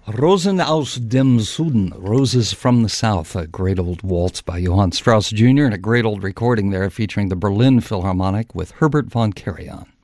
Rosen aus dem Süden, Roses from the South, a great old waltz by Johann Strauss Jr. and a great old recording there featuring the Berlin Philharmonic with Herbert von Karajan.